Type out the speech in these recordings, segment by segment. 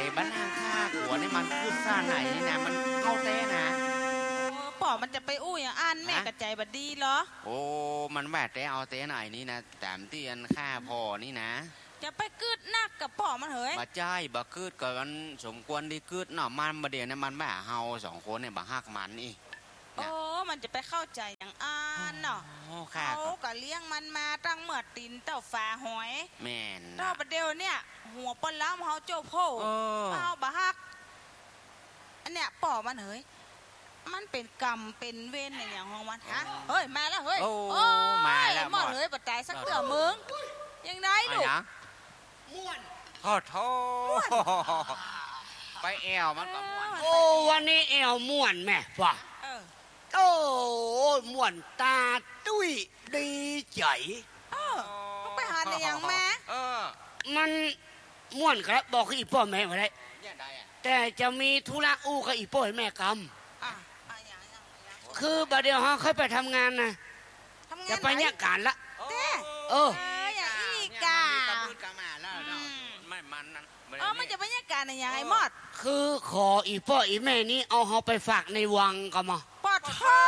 บ้านนางข้าหัวนี่มันขึ้นซ่าไหนนี่นะมันเข้าเต้นะป่อมันจะไปอู้อย่างอันแม่กระใจบัดดีเหรอโอ้มันแหวะเต้เอาเต้ไหนนี่นะแต่มที่อันข้าพอนี่นะจะไปกึดนักกับป่อมันเหยบาใจบาคืดกับมันสมควรที่คืดเนาะมันมาเดียวนะมันแหวะเฮาสองคนเนี่ยบาฮักมันนี่โอ้มันจะไปเข้าใจอย่างอันเนาะเขาก็เลี้ยงมันมาตั้งเมื่อตินเต้าฟ้าหอยแม่นเต้าประเดี๋ยวเนี่ยหัวปนล้ำเขาโจ้โพ่เอาบาฮักอันเนี้ยป่อมันเหยมันเป็นกรรมเป็นเวรอย่างของมันฮะเฮ้ยมาแล้วเฮ้ยโอ้มาแล้วหมดเฮ้ยปัดใจสักเตื่อมึงยังไงดูม่วนโทไปแอวมันก็ม่วนโอ้วันนี้แอวม่วนแม่ป่ะโอ้ม่วนตาตุ้ยดีใจต้องไปหาในอย่างแม่มันม่วนครับบอกกับอีพ่อแม่มาได้แต่จะมีธุระอู้กับอีพ่อแม่กรรมคือบัดเดียวเขาเคยไปทำงานนะจะไปเนี่ยการละอย่างอีกาไม่มันนั่นมันจะไปเนี่ยการอย่างไอ้มอดคือขออีพ่ออีแม่นี้เอาเขาไปฝากในวังก็มาปอดเท่า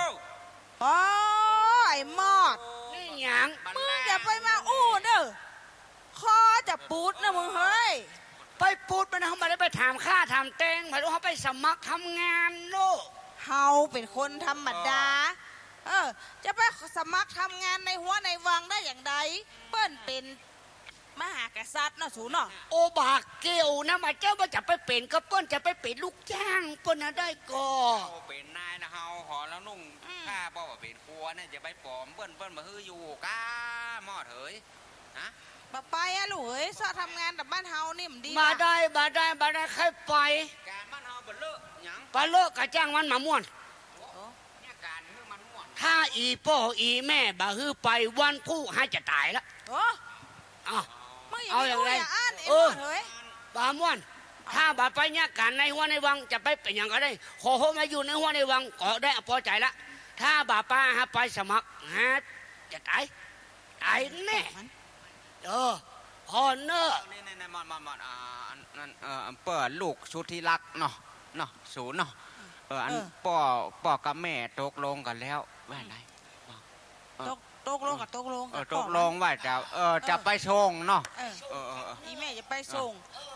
ไอ้มอดนี่หยังมึงอย่าไปมาอู้เด้อคอจะปูดนะมึงเฮ้ยไปปูดมันเขาไม่ได้ไปถามค่าถามเต้งไม่รู้เขาไปสมัครทำงานโน่เฮาเป็นคนธรรมดาจะไปสมัครทำงานในหัวในวังได้อย่างไรเปิ้นเป็นมหากษัตริย์เนาะสูเนาะโอบากเกี่ยวนะมาเจ้าว่าจะไปเป็นก็เปิ้นจะไปเป็นลูกจ้างเปิ้นได้ก็เป็นนายนะเฮาหอแล้วนุ่งข้าบอกว่าเป็นครัวเนี่ยจะไปปลอมเปิ้นมาฮืออยู่ก้ามอดเถยฮะมาไปอะลูกเอ้ยซอทำงานแต่บ้านเฮานี่มันดีมาได้ใครไปการบ้านเฮาบ่เลิกหยังไปเลิกกะจ้างมันมาม่วนเนี่ยการฮือมันม่วนถ้าอีพ่ออีแม่บ่ฮือไปวันผู้ให้จะตายละเอาอย่างไรบ่ม่วนถ้าบ่ไปเนี่ยการในหัวในวังจะไปเป็นอย่างก็ได้ขอให้มาอยู่ในหัวในวังก็ได้พอใจละถ้าบ่ป้าไปสมัครจะตายแน่พอเนอนี่มันนั่นเปิดลูกชุดที่รักเนาะศูนย์เนาะอันป่อกับแม่ตกลงกันแล้วว่าไงตกลงกับตกลงว่าจะไปส่งเนาะอีแม่จะไปส่ง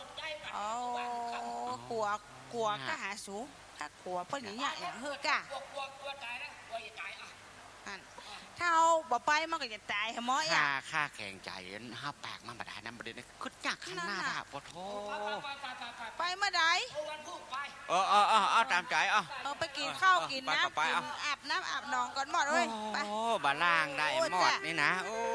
กลัวก็หาสูถ้ากลัวเปิ้ลอย่างเงี้ยอย่างเฮ้อกะถ้าเอาบ่ไปมันก็จะตายเหรอมอค่าแข่งใจห้าปากมันบดานั่นประเด็นขึ้นยากขนาดปะโถไปเมื่อใดตามใจไปกินข้าวกินน้ำอาบน้ำอาบนองก่อนหมดเลยไปบาล่างได้หมดนี่นะโอ้